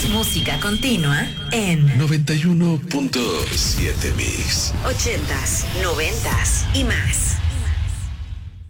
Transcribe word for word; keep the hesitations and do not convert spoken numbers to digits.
Es música continua en noventa y uno punto siete Mix. ochentas, noventas y más.